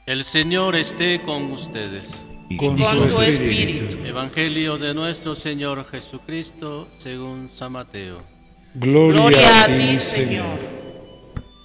El Señor esté con ustedes. Y con tu espíritu. Evangelio de nuestro Señor Jesucristo según San Mateo. Gloria a ti, Señor.